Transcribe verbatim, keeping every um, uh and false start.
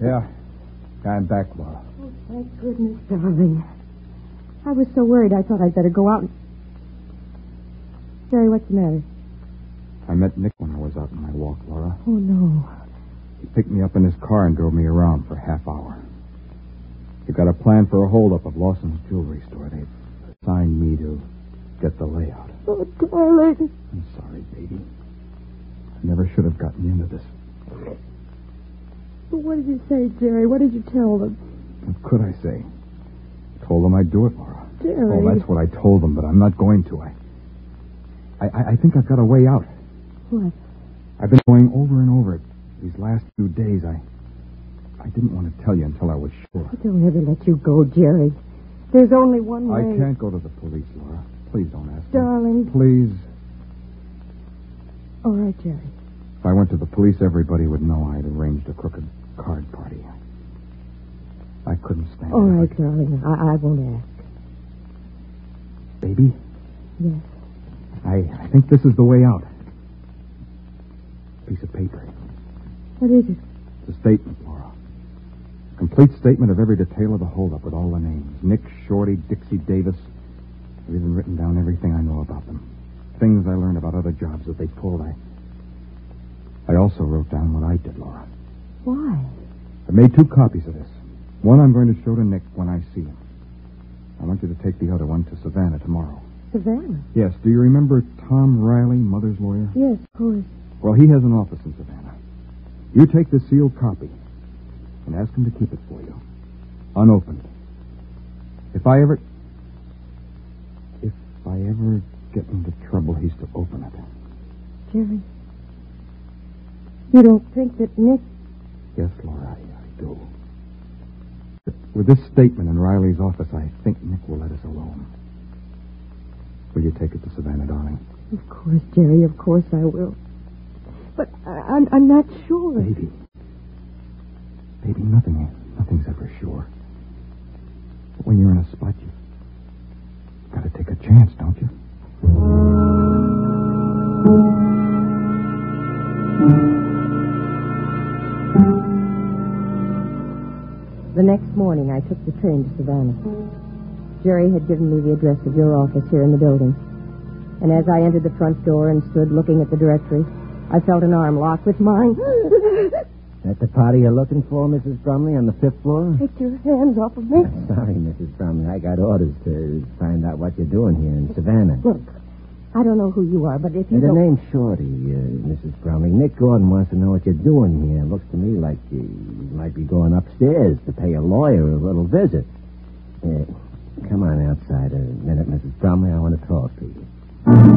Yeah. I'm back, Laura. Oh, thank goodness, darling. I was so worried I thought I'd better go out and... Jerry, what's the matter? I met Nick when I was out on my walk, Laura. Oh, no. He picked me up in his car and drove me around for a half hour. He got a plan for a holdup of Lawson's jewelry store. They've assigned me to get the layout. Oh, darling. I'm sorry, baby. I never should have gotten into this. Well, what did you say, Jerry? What did you tell them? What could I say? Told them I'd do it, Laura. Jerry. Oh, that's what I told them, but I'm not going to. I, I, I think I've got a way out. What? I've been going over and over it these last few days. I, I didn't want to tell you until I was sure. They'll never let you go, Jerry. There's only one way. I can't go to the police, Laura. Please don't ask me. Darling. Please. All right, Jerry. If I went to the police, everybody would know I'd arranged a crooked card party. I couldn't stand All it. right, darling. I, I won't ask. Baby? Yes. I, I think this is the way out. Piece of paper. What is it? It's a statement, Laura. A complete statement of every detail of the holdup with all the names. Nick, Shorty, Dixie, Davis. I've even written down everything I know about them. Things I learned about other jobs that they pulled. I, I also wrote down what I did, Laura. Why? I made two copies of this. One I'm going to show to Nick when I see him. I want you to take the other one to Savannah tomorrow. Savannah? Yes. Do you remember Tom Riley, Mother's lawyer? Yes, of course. Well, he has an office in Savannah. You take the sealed copy and ask him to keep it for you. Unopened. If I ever... If I ever get into trouble, he's to open it. Jerry, you don't think that Nick... Yes, Laura, I, I do. But with this statement in Riley's office, I think Nick will let us alone. Will you take it to Savannah, darling? Of course, Jerry, of course I will. But I, I'm, I'm not sure. Baby. Baby, nothing, nothing's ever sure. But when you're in a spot, you've got to take a chance, don't you? The next morning, I took the train to Savannah. Jerry had given me the address of your office here in the building. And as I entered the front door and stood looking at the directory, I felt an arm locked with mine. That the party you're looking for, Missus Brumley, on the fifth floor? Take your hands off of me. Sorry, Missus Brumley. I got orders to find out what you're doing here in Savannah. Look, I don't know who you are, but if you The don't... name's Shorty, uh, Missus Brumley. Nick Gordon wants to know what you're doing here. Looks to me like you might be going upstairs to pay a lawyer a little visit. Uh, come on outside a minute, Missus Brumley. I want to talk to you.